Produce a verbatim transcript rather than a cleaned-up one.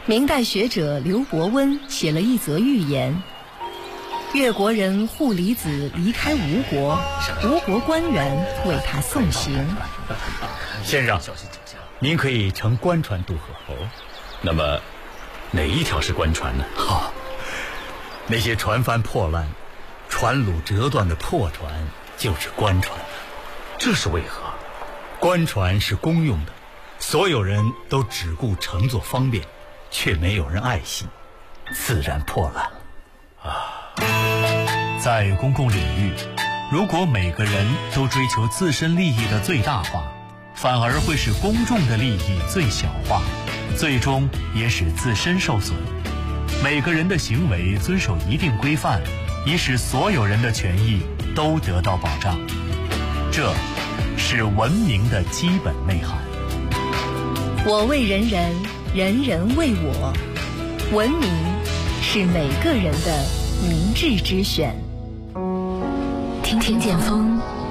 明代学者刘伯温写了一则寓言：越国人户离子离开吴国，吴国官员为他送行。 先生，您可以乘官船渡河。 哦，那么哪一条是官船呢？ 好、哦，那些船帆破烂、船橹折断的破船就是官船。 这是为何？ 官船是公用的，所有人都只顾乘坐方便，却没有人爱惜，自然破烂了。 啊，在公共领域，如果每个人都追求自身利益的最大化，反而会使公众的利益最小化，最终也使自身受损。每个人的行为遵守一定规范，以使所有人的权益都得到保障。这是文明的基本内涵。 我为人人，人人为我。文明是每个人的明智之选。 听听见风，